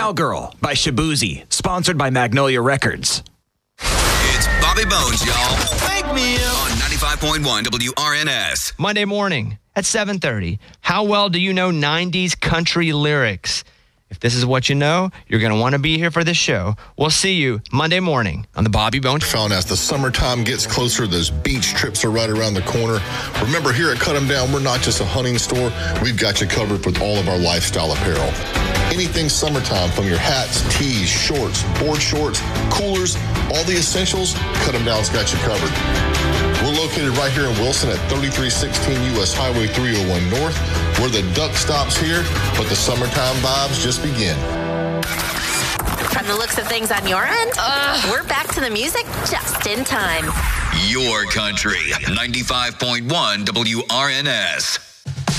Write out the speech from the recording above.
Cowgirl by Shabuzi, sponsored by Magnolia Records. It's Bobby Bones, y'all. Wake me up. On 95.1 WRNS. Monday morning at 7:30. How well do you know 90s country lyrics? If this is what you know, you're going to want to be here for this show. We'll see you Monday morning on the Bobby Bones Show. Found as the summertime gets closer, those beach trips are right around the corner. Remember, here at Cut 'Em Down, we're not just a hunting store. We've got you covered with all of our lifestyle apparel. Anything summertime, from your hats, tees, shorts, board shorts, coolers, all the essentials, Cut 'Em Down's got you covered. We're located right here in Wilson at 3316 U.S. Highway 301 North, where the duck stops here, but the summertime vibes just begin. From the looks of things on your end, we're back to the music just in time. Your country, 95.1 WRNS.